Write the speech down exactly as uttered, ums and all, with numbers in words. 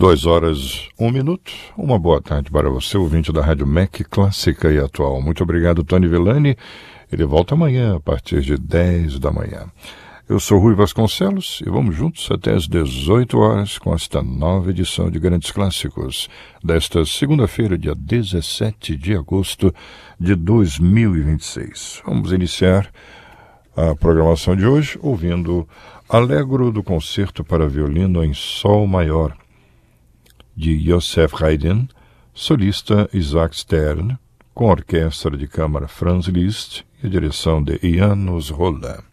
Duas horas, um minuto. Uma boa tarde para você, ouvinte da Rádio M E C Clássica e Atual. Muito obrigado, Tony Villani. Ele volta amanhã, a partir de dez da manhã. Eu sou Rui Vasconcelos e vamos juntos até às dezoito horas com esta nova edição de Grandes Clássicos, desta segunda-feira, dia dezessete de agosto de dois mil e vinte e seis. Vamos iniciar a programação de hoje ouvindo Allegro do Concerto para Violino em Sol Maior, de Joseph Haydn, solista Isaac Stern, com a orquestra de câmara Franz Liszt e a direção de Janusz Rolla.